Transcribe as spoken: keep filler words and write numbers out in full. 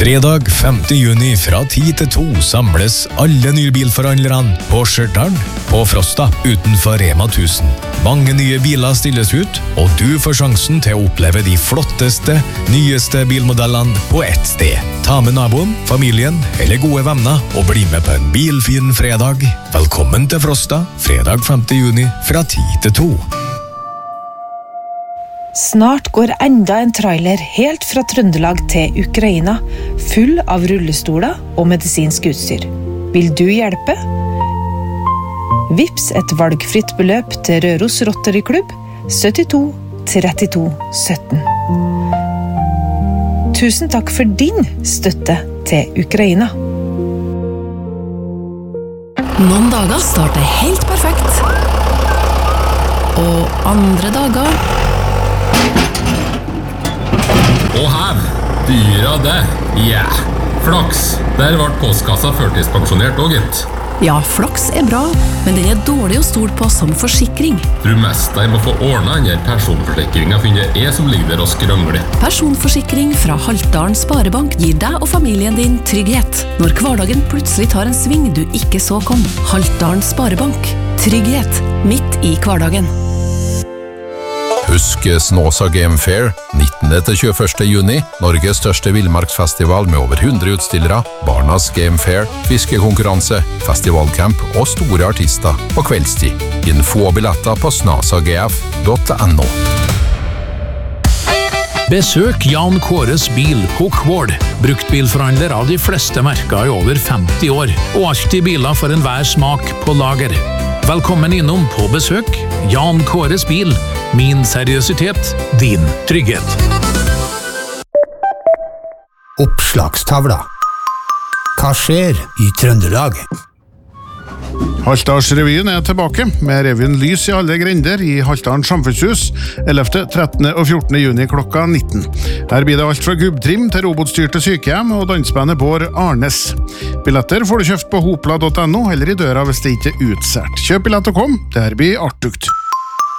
Fredag femte juni fra ti til to samles alle nybilforhandlerne på Stjørdal på Frosta utenfor Rema tusen. Mange nye biler stilles ut, og du får sjansen til å oppleve de flotteste, nyeste bilmodellene på ett sted. Ta med naboen, familien eller gode venner og bli med på en bilfin fredag. Velkommen til Frosta, fredag femte juni fra ti til to. Snart går enda en trailer helt fra Trøndelag til Ukraina, full av rullestoler og medisinsk utstyr. Vil du hjelpe? Vips et valgfritt beløp til Røros Rotary Klubb, syttito trettito sytten. Tusen takk for din støtte til Ukraina. Noen dager starter helt perfekt, og andre dager Og hev, dyra det, ja, yeah. Flaks, der ble postkassa førtidspensjonert også, gitt. Ja, flaks er bra, men den er dårlig å stole på som forsikring. Tror mest jeg må få ordnet den personforsikringen finner jeg som ligger der og skrangler. Personforsikring fra Haltdalen Sparebank gir deg og familien din trygghet når hverdagen plutselig tar en sving du ikke så kom. Haltdalen Sparebank. Trygghet midt i hverdagen. Husk Snåsa Game Fair, nittende til tjueførste juni, Norges største villmarksfestival med over hundre utstillere, Barnas Game Fair, fiskekonkurranse, festivalcamp og store artister på kveldstid. Info og billetter på snasagf punktum no. Besøk Jan Kåres bil på Kvål. Bruktbilforhandler av de fleste merker i over femti år, og alltid biler for enhver smak på lager. Velkommen innom på besøk. Jan Kåres bil. Min seriøsitet, din trygghet. Oppslagstavla. Hva skjer i Trøndelag? Haltdalsrevyen er tilbake med revyen Lys i alle grender i Haltdalen Samfunnshus ellevte, trettende og fjortende juni klokka nitten. Her blir det alt fra gubbtrim til robotstyrte sykehjem og dansbandet Bård Arnes. Billetter får du kjøpt på hopla punktum no eller i døra hvis det ikke er utsolgt. Kjøp billett og kom, det her blir artugt.